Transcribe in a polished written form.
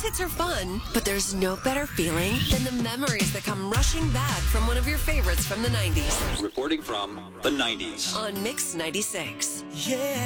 hits are fun, but there's no better feeling than the memories that come rushing back from one of your favorites from the 90s. Reporting from the 90s. On Mix 96. Yeah.